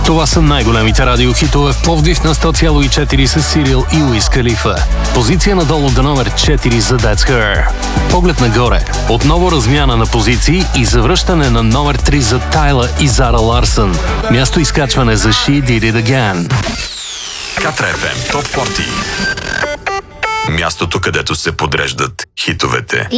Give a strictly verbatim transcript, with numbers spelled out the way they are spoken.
Това са най-големите радиохитове в Пловдив на сто цяло и четири с Сирил и Уиз Калифа. Позиция надолу до номер четири за That's Her. Поглед нагоре. Отново размяна на позиции и завръщане на номер три за Тайла и Зара Ларсън. Място изкачване за She Did It Again. Катра еф ем Топ сорок. Мястото, където се подреждат хитовете.